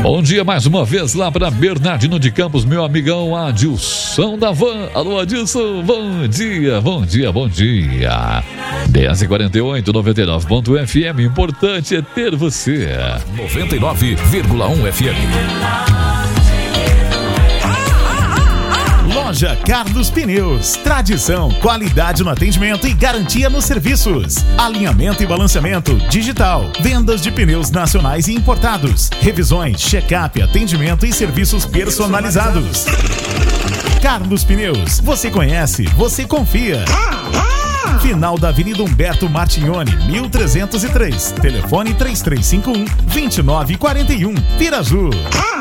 Bom dia mais uma vez lá para Bernardino de Campos, meu amigão Adilson da Van. Alô, Adilson, bom dia, bom dia, bom dia. 10h48, 99.FM, importante é ter você. 99,1 FM. Loja Carlos Pneus. Tradição, qualidade no atendimento e garantia nos serviços. Alinhamento e balanceamento digital. Vendas de pneus nacionais e importados. Revisões, check-up, atendimento e serviços personalizados. Carlos Pneus. Você conhece, você confia. Final da Avenida Humberto Martignoni, 1303. Telefone 3351-2941. Piraju.